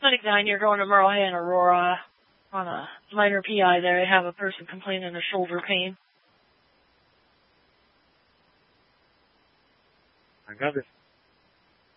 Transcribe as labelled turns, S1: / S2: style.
S1: Clinic 9, you're going to Merle and Aurora on a minor PI there. I have a person complaining of shoulder pain.
S2: I got it.